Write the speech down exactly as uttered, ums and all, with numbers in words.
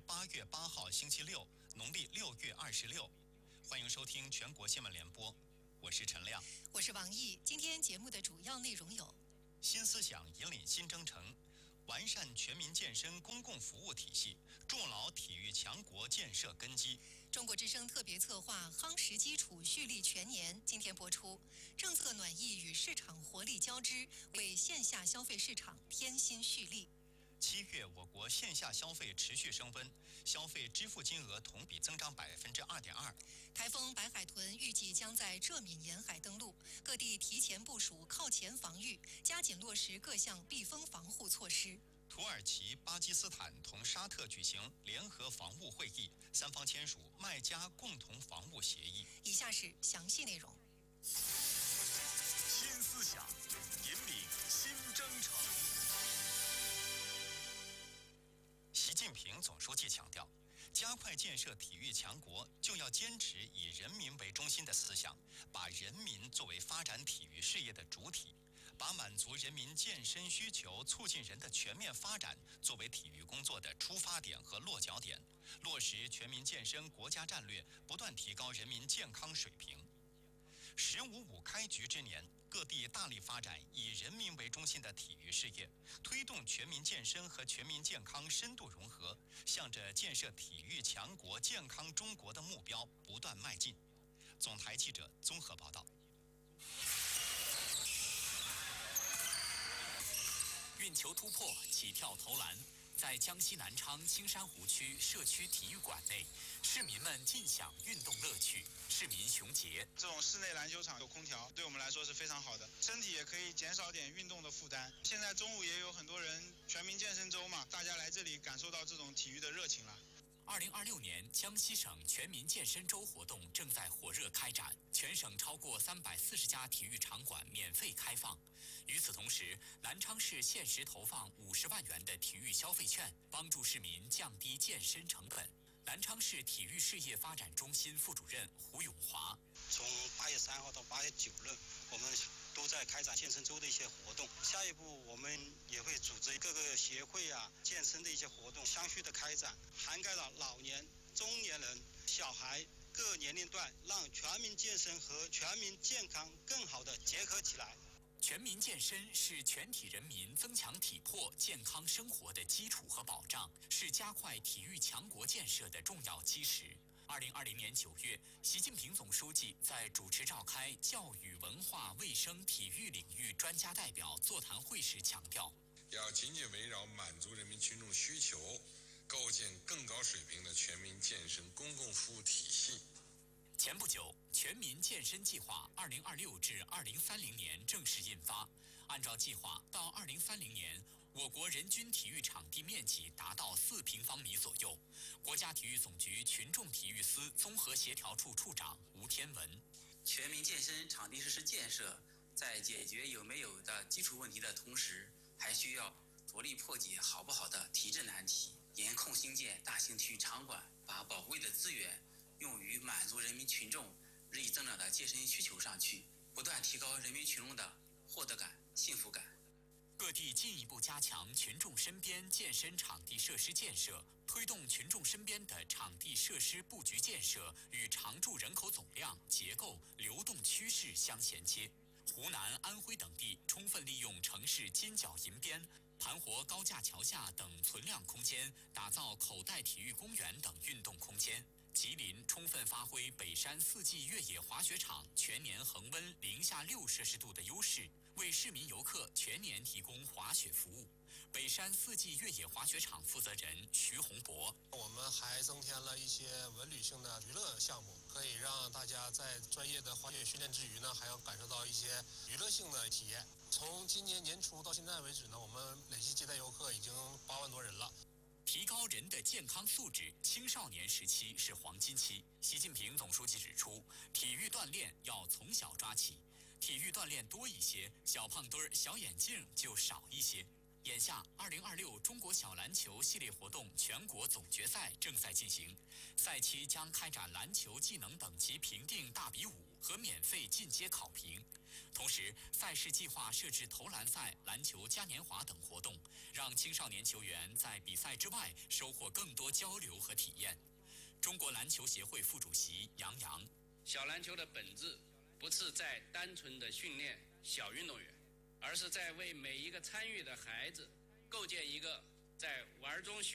八月八号星期六，农历六月二十六。欢迎收听全国新闻联播，我是陈亮， 我是王毅。今天节目的主要内容有： 新思想引领新征程，完善全民健身公共服务体系，筑牢体育强国建设根基。 中国之声特别策划“夯实基础，蓄力全年”今天播出。政策暖意与市场活力交织，为线下消费市场添新蓄力。 七月，我国线下消费持续升温，消费支付金额同比增长百分之二点二。 台风白海豚预计将在浙闽沿海登陆，各地提前部署靠前防御，加紧落实各项避风防护措施。 土耳其、巴基斯坦同沙特举行联合防务会议，三方签署麦加共同防务协议。 以下是详细内容。 新思想引领新征程。 习近平总书记强调，加快建设体育强国，就要坚持以人民为中心的思想，把人民作为发展体育事业的主体，把满足人民健身需求、促进人的全面发展作为体育工作的出发点和落脚点，落实全民健身国家战略，不断提高人民健康水平。十五五开局之年，各地大力发展以人民为中心的体育事业，推动全民健身和全民健康深度融合，向着建设体育强国、健康中国的目标不断迈进。总台记者综合报道。 运球突破，起跳投篮，在江西南昌青山湖区社区体育馆内，市民们尽享运动乐趣。市民熊杰， 这种室内篮球场有空调，对我们来说是非常好的，身体也可以减少点运动的负担。现在中午也有很多人全民健身周嘛，大家来这里感受到这种体育的热情了。 二零二六年江西省全民健身周活动正在火热开展，全省超过三百四十家体育场馆免费开放。与此同时，南昌市限时投放五十万元的体育消费券，帮助市民降低健身成本。南昌市体育事业发展中心副主任胡永华， 从八月三号到八月九日，我们都在开展健身周的一些活动。下一步我们也会组织各个协会啊、健身的一些活动相续的开展，涵盖了老年、中年人、小孩各年龄段，让全民健身和全民健康更好的结合起来。 全民健身是全体人民增强体魄、健康生活的基础和保障，是加快体育强国建设的重要基石。二零二零年九月，习近平总书记在主持召开教育、文化、卫生、体育领域专家代表座谈会时强调， 要紧紧围绕满足人民群众需求，构建更高水平的全民健身公共服务体系。 前不久，全民健身计划二零二六至二零三零年正式印发。按照计划，到二零三零年，我国人均体育场地面积达到四平方米左右。国家体育总局群众体育司综合协调处处长吴天文， 全民健身场地设施建设，在解决有没有的基础问题的同时，还需要着力破解好不好的提质难题，严控兴建大型体育场馆，把宝贵的资源用于满足人民群众日益增长的健身需求上去，不断提高人民群众的获得感、幸福感。 各地进一步加强群众身边健身场地设施建设，推动群众身边的场地设施布局建设与常住人口总量、结构、流动趋势相衔接。湖南、安徽等地充分利用城市金角银边、盘活高架桥下等存量空间，打造口袋体育公园等运动空间。吉林充分发挥北山四季越野滑雪场全年恒温零下六摄氏度的优势，为市民游客全年提供滑雪服务。北山四季越野滑雪场负责人徐洪博， 我们还增添了一些文旅性的娱乐项目，可以让大家在专业的滑雪训练之余呢，还要感受到一些娱乐性的体验。从今年年初到现在为止呢，我们累计接待游客已经八万多人了。 提高人的健康素质，青少年时期是黄金期。习近平总书记指出，体育锻炼要从小抓起，体育锻炼多一些，小胖墩儿、小眼镜就少一些。眼下，二零二六中国小篮球系列活动全国总决赛正在进行，赛期将开展篮球技能等级评定大比武和免费进阶考评。同时，赛事计划设置投篮赛、篮球嘉年华等活动，让让青少年球员在比赛之外收获更多交流和体验。中国篮球协会副主席杨洋： 小篮球的本质不是在单纯的训练小运动员，而是在为每一个参与的孩子构建一个在玩中学